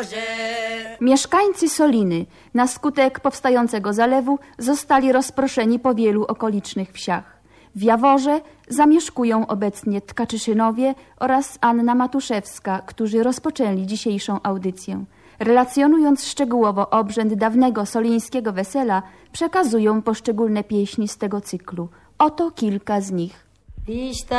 Jaworze. Mieszkańcy Soliny na skutek powstającego zalewu zostali rozproszeni po wielu okolicznych wsiach. W Jaworze zamieszkują obecnie Tkachyszynowie oraz Anna Matuszewska, którzy rozpoczęli dzisiejszą audycję. Relacjonując szczegółowo obrzęd dawnego solińskiego wesela, przekazują poszczególne pieśni z tego cyklu. Oto kilka z nich.